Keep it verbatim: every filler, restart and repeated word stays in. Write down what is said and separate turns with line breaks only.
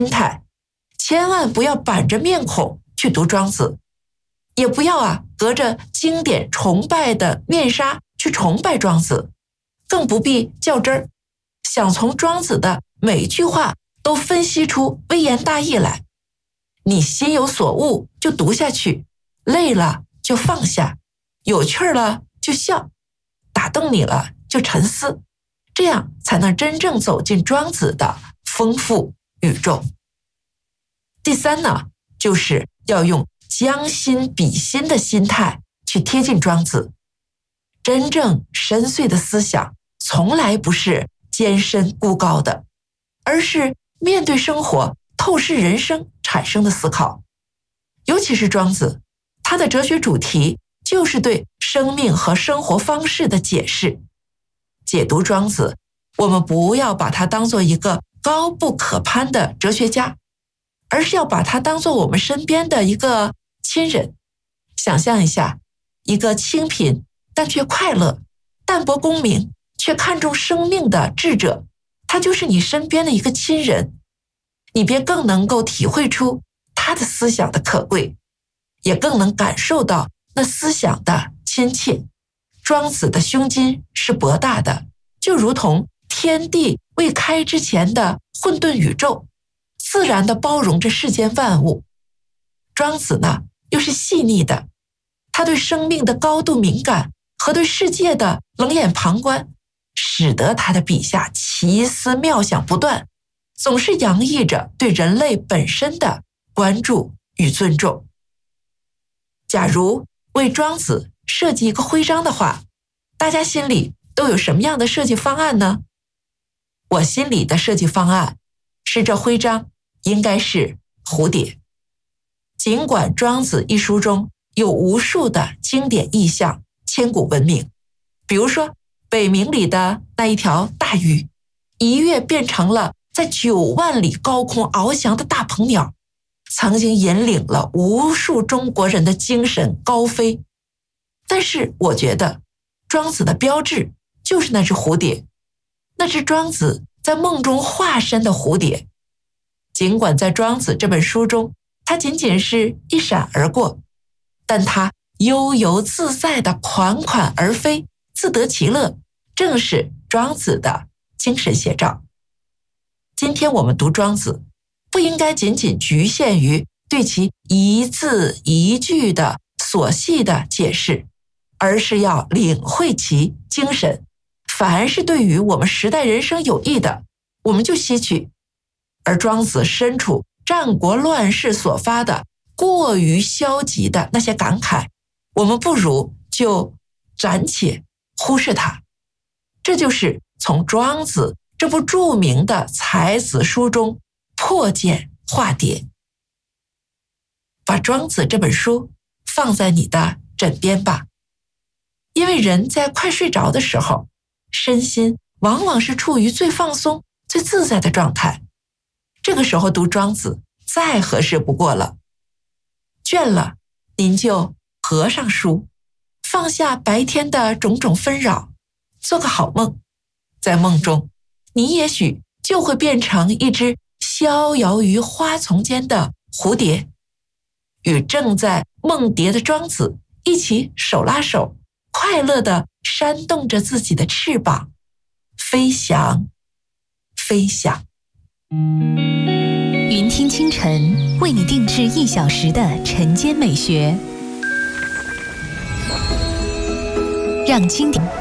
态，千万不要板着面孔去读庄子，也不要啊隔着经典崇拜的面纱去崇拜庄子，更不必较真儿，想从庄子的每句话都分析出微言大义来。你心有所悟就读下去，累了就放下，有趣了就笑，打动你了就沉思，这样才能真正走进庄子的丰富宇宙。第三呢，就是要用将心比心的心态去贴近庄子。真正深邃的思想从来不是艰深孤高的，而是面对生活、透视人生产生的思考。尤其是庄子，他的哲学主题就是对生命和生活方式的解释。解读庄子，我们不要把他当作一个高不可攀的哲学家，而是要把他当作我们身边的一个亲人。想象一下，一个清贫但却快乐、淡泊功名却看重生命的智者，他就是你身边的一个亲人，你便更能够体会出他的思想的可贵，也更能感受到那思想的亲切。庄子的胸襟是博大的，就如同天地未开之前的混沌宇宙，自然地包容着世间万物。庄子呢，又是细腻的，他对生命的高度敏感和对世界的冷眼旁观，使得他的笔下奇思妙想不断，总是洋溢着对人类本身的关注与尊重。假如为庄子设计一个徽章的话，大家心里都有什么样的设计方案呢？我心里的设计方案是，这徽章应该是蝴蝶。尽管庄子一书中有无数的经典意象，千古闻名，比如说北冥里的那一条大鱼，一跃变成了在九万里高空翱翔的大鹏鸟，曾经引领了无数中国人的精神高飞。但是我觉得庄子的标志就是那只蝴蝶，那只庄子在梦中化身的蝴蝶。尽管在庄子这本书中，它仅仅是一闪而过，但它悠游自在的款款而飞，自得其乐，正是庄子的精神写照。今天我们读庄子，不应该仅仅局限于对其一字一句的琐细的解释，而是要领会其精神。凡是对于我们时代人生有益的，我们就吸取。而庄子身处战国乱世所发的过于消极的那些感慨，我们不如就暂且忽视它。这就是从庄子这部著名的才子书中破茧化蝶。把庄子这本书放在你的枕边吧，因为人在快睡着的时候，身心往往是处于最放松、最自在的状态。这个时候读庄子再合适不过了。倦了，您就合上书，放下白天的种种纷扰，做个好梦。在梦中，你也许就会变成一只逍遥于花丛间的蝴蝶，与正在梦蝶的庄子一起手拉手，快乐地扇动着自己的翅膀，飞翔，飞翔。
云听清晨为你定制一小时的晨间美学，让经典